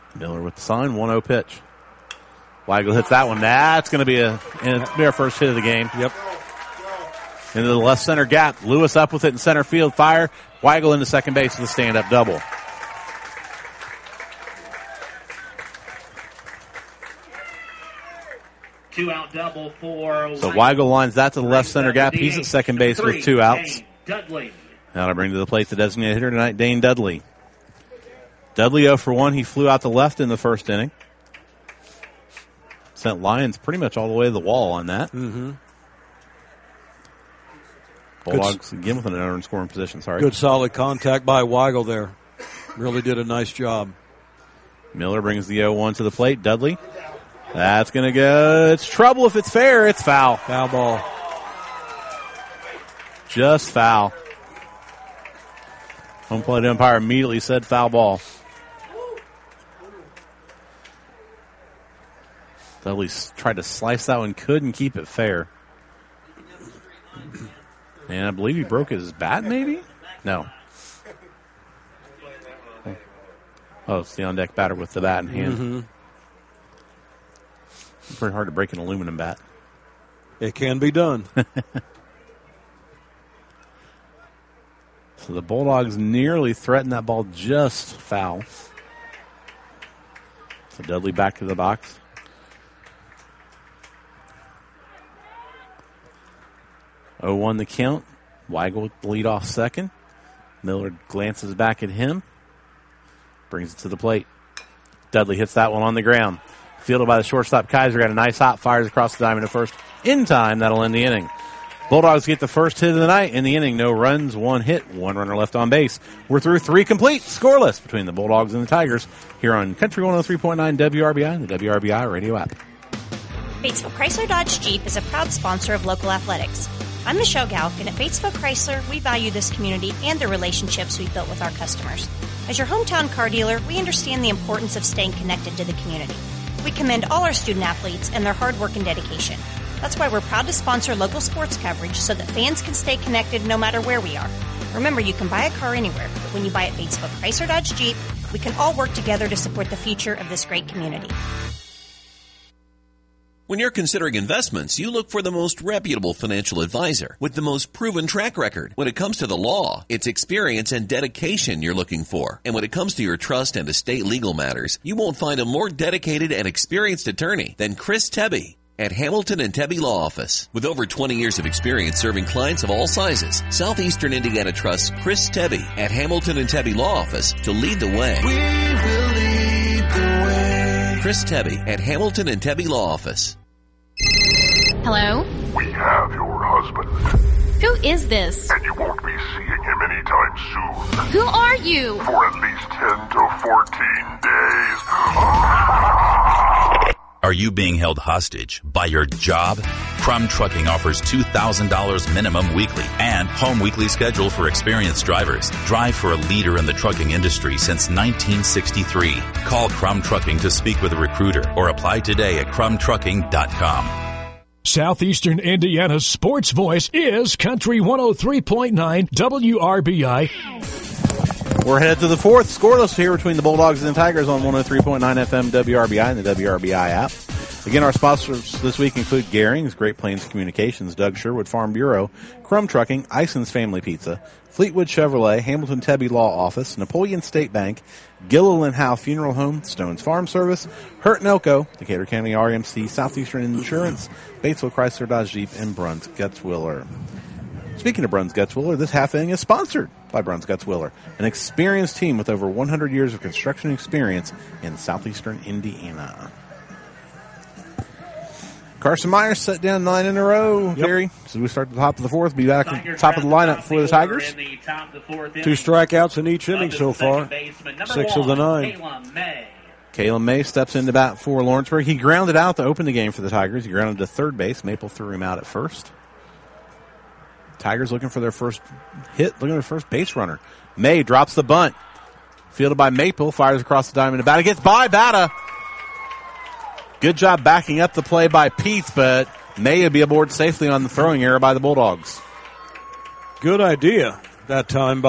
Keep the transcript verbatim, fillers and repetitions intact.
Miller with the sign, one oh pitch. Weigel hits that one. That's going to be a, a be our first hit of the game. Yep. Into the left center gap. Lewis up with it in center field. Fire. Weigel into second base with a stand-up double. Two out double for So Weigel lines that to the left center gap. He's at second base with two outs. Now to bring to the plate the designated hitter tonight, Dane Dudley. Dudley oh for one. He flew out to left in the first inning. Sent Lyons pretty much all the way to the wall on that. Mm-hmm. Bulldogs again with an unearned scoring position. Sorry. Good solid contact by Weigel there. Really did a nice job. Miller brings the oh one to the plate. Dudley. That's going to go. It's trouble if it's fair. It's foul. Foul ball. Just foul. Home plate umpire immediately said foul ball. Dudley tried to slice that one, couldn't keep it fair. And I believe he broke his bat, maybe? No. Oh, it's the on-deck batter with the bat in hand. Mm-hmm. Pretty hard to break an aluminum bat. It can be done. So the Bulldogs nearly threatened that ball, just foul. So Dudley back to the box. oh one the count. Weigel lead off second. Miller glances back at him. Brings it to the plate. Dudley hits that one on the ground. Fielded by the shortstop Kaiser. Got a nice hop. Fires across the diamond to first. In time, that'll end the inning. Bulldogs get the first hit of the night in the inning. No runs, one hit, one runner left on base. We're through three complete, scoreless between the Bulldogs and the Tigers here on Country one oh three point nine W R B I and the W R B I radio app. Batesville Chrysler Dodge Jeep is a proud sponsor of local athletics. I'm Michelle Galk, and at Batesville Chrysler, we value this community and the relationships we've built with our customers. As your hometown car dealer, we understand the importance of staying connected to the community. We commend all our student athletes and their hard work and dedication. That's why we're proud to sponsor local sports coverage so that fans can stay connected no matter where we are. Remember, you can buy a car anywhere, but when you buy at Batesville Chrysler Dodge Jeep, we can all work together to support the future of this great community. When you're considering investments, you look for the most reputable financial advisor with the most proven track record. When it comes to the law, it's experience and dedication you're looking for. And when it comes to your trust and estate legal matters, you won't find a more dedicated and experienced attorney than Chris Tebby at Hamilton and Tebby Law Office. With over twenty years of experience serving clients of all sizes, Southeastern Indiana trusts Chris Tebby at Hamilton and Tebby Law Office to lead the way. We will lead the way. Chris Tebby at Hamilton and Tebby Law Office. Hello? We have your husband. Who is this? And you won't be seeing him anytime soon. Who are you? For at least ten to fourteen days. Are you being held hostage by your job? Crum Trucking offers two thousand dollars minimum weekly and home weekly schedule for experienced drivers. Drive for a leader in the trucking industry since nineteen sixty-three. Call Crum Trucking to speak with a recruiter or apply today at crum trucking dot com. Southeastern Indiana's sports voice is Country one oh three point nine W R B I. We're headed to the fourth. Scoreless here between the Bulldogs and the Tigers on one oh three point nine F M W R B I and the W R B I app. Again, our sponsors this week include Garing's, Great Plains Communications, Doug Sherwood Farm Bureau, Crum Trucking, Ison's Family Pizza, Fleetwood Chevrolet, Hamilton Tebby Law Office, Napoleon State Bank, Gilliland Howe Funeral Home, Stone's Farm Service, Hurt and Elko, Decatur County R M C, Southeastern Insurance, Batesville Chrysler Dodge Jeep, and Bruns Gutzwiller. Speaking of Bruns Gutzwiller, this half inning is sponsored by Bruns Gutzwiller, an experienced team with over one hundred years of construction experience in Southeastern Indiana. Carson Myers set down nine in a row, yep. Gary. So we start at the top of the fourth. Be back at the top of the lineup for the Tigers. Two strikeouts in each inning so far. Six of the nine. Caleb May steps into bat for Lawrenceburg. He grounded out to open the game for the Tigers. He grounded to third base. Maple threw him out at first. Tigers looking for their first hit, looking for their first base runner. May drops the bunt. Fielded by Maple, fires across the diamond to Batta. Gets by Batta. Good job backing up the play by Peets, but May would be aboard safely on the throwing error by the Bulldogs. Good idea that time by